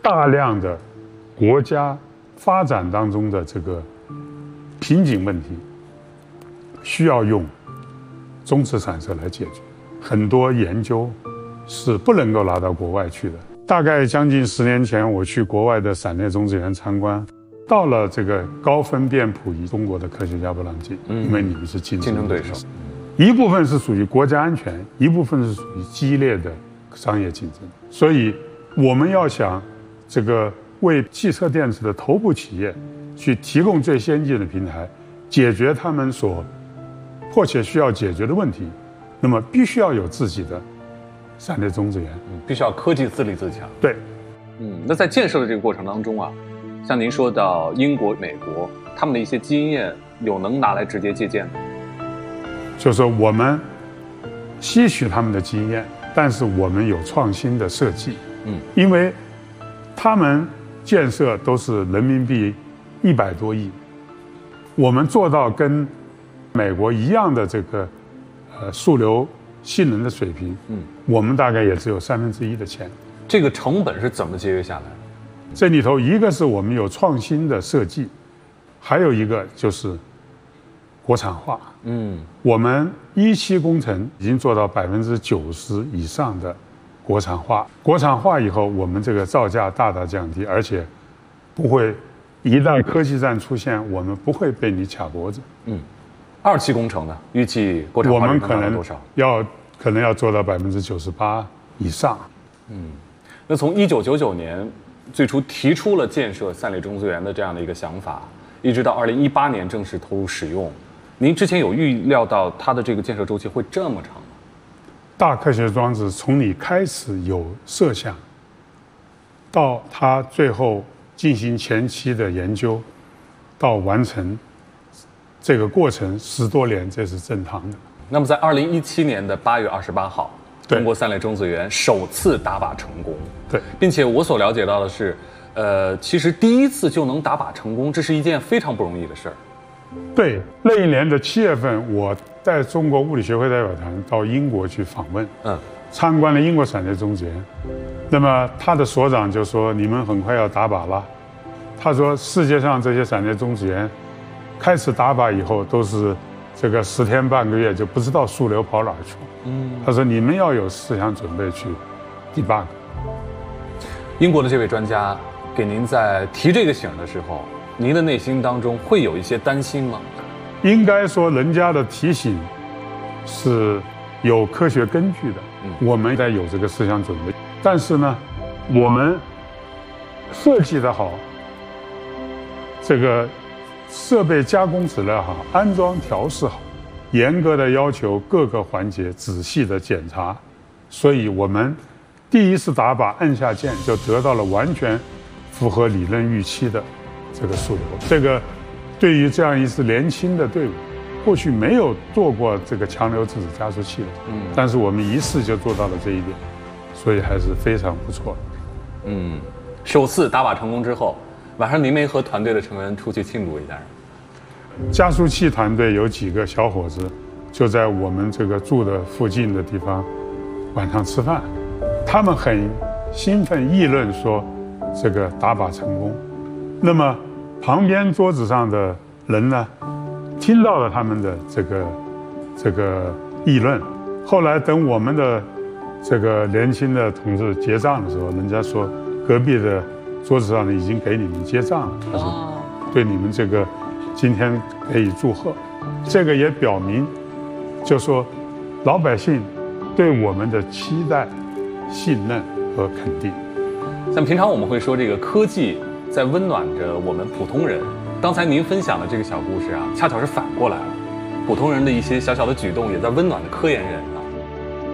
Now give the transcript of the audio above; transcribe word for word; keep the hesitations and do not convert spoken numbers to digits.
大量的国家发展当中的这个瓶颈问题，需要用中磁散射来解决。很多研究是不能够拿到国外去的。大概将近十年前，我去国外的闪列中子园参观，到了这个高分辨谱仪，中国的科学家不让进，因为你们是竞争对手。一部分是属于国家安全，一部分是属于激烈的商业竞争。所以我们要想这个为汽车电子的头部企业去提供最先进的平台，解决他们所迫切需要解决的问题，那么必须要有自己的闪列中子源， 嗯，必须要科技自立自强。 对， 嗯，那在建设的这个过程当中啊，像您说到英国、美国，他们的一些经验有能拿来直接借鉴的。 就是说我们吸取他们的经验，但是我们有创新的设计，嗯，因为他们建设都是人民币一百多亿，我们做到跟美国一样的这个呃数流性能的水平，嗯，我们大概也只有三分之一的钱。 这个成本是怎么节约下来的？ 这里头一个是我们有创新的设计，还有一个就是国产化。嗯，我们一期工程已经做到百分之九十以上的国产化。国产化以后，我们这个造价大大降低，而且不会一旦科技战出现，我们不会被你卡脖子。嗯， 二期工程呢，预计国产化我们可能多少？ 要可能要做到百分之九十八以上。 嗯，那从一九九九年最初提出了建设散列中子源的这样的一个想法，一直到二零一八年正式投入使用，您之前有预料到它的这个建设周期会这么长吗？ 大科学装置从你开始有设想，到它最后进行前期的研究，到完成这个过程十多年，这是正常的。 那么在二零一七年的八月二十八号，中国散列中子源首次打靶成功。 对， 并且我所了解到的是，呃，其实第一次就能打靶成功，这是一件非常不容易的事儿。 对，那一年的七月份，我带中国物理学会代表团到英国去访问，嗯，参观了英国闪列中子源。那么他的所长就说：“你们很快要打靶了。”他说：“世界上这些闪列中子源，开始打靶以后都是这个十天半个月就不知道数流跑哪儿去了。”嗯，他说：“你们要有思想准备去 debug。” 英国的这位专家给您在提这个醒的时候，您的内心当中会有一些担心吗？ 应该说，人家的提醒是有科学根据的，嗯，我们得有这个思想准备。但是呢，我们设计的好，这个设备加工质量好，安装调试好，严格的要求各个环节仔细的检查，所以我们第一次打靶按下键就得到了完全符合理论预期的这个数流。这个对于这样一支年轻的队伍，过去没有做过这个强流质子加速器的，嗯，但是我们一次就做到了这一点，所以还是非常不错的。 嗯，首次打靶成功之后，晚上您没和团队的成员出去庆祝一下？ 加速器团队有几个小伙子就在我们这个住的附近的地方晚上吃饭，他们很兴奋议论说这个打靶成功。那么旁边桌子上的人呢，听到了他们的这个这个议论。后来等我们的这个年轻的同志结账的时候，人家说隔壁的桌子上已经给你们结账了，他说对你们这个今天给予祝贺。这个也表明，就说老百姓对我们的期待、信任和肯定。 像平常我们会说这个科技在温暖着我们普通人，刚才您分享的这个小故事啊，恰巧是反过来了，普通人的一些小小的举动也在温暖着科研人。